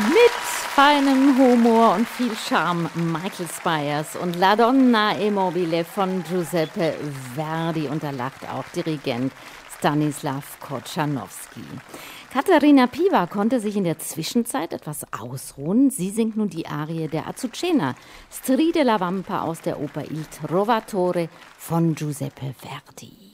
Mit feinem Humor und viel Charme Michael Spyers und La Donna e Mobile von Giuseppe Verdi und da lacht auch Dirigent Stanislav Kochanowski. Katharina Piwa konnte sich in der Zwischenzeit etwas ausruhen. Sie singt nun die Arie der Azucena, Stride la Vampa aus der Oper Il Trovatore von Giuseppe Verdi.